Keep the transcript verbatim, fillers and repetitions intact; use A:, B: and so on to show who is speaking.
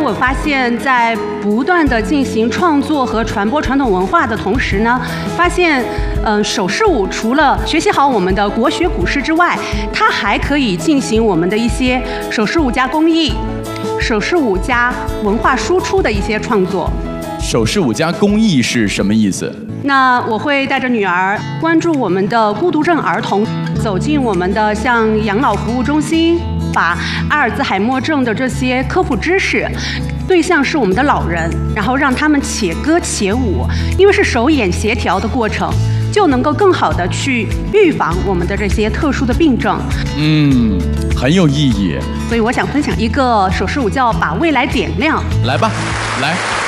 A: 我发现，在不断的进行创作和传播传统文化的同时呢，发现，嗯、呃，手势舞除了学习好我们的国学古诗之外，它还可以进行我们的一些手势舞加工艺、手势舞加文化输出的一些创作。
B: 手势舞加公益是什么意思？
A: 那我会带着女儿关注我们的孤独症儿童，走进我们的像养老服务中心，把阿尔兹海默症的这些科普知识，对象是我们的老人，然后让他们且歌且舞，因为是手眼协调的过程，就能够更好的去预防我们的这些特殊的病症。
B: 嗯，很有意义。
A: 所以我想分享一个手势舞叫把未来点亮。
B: 来吧，来。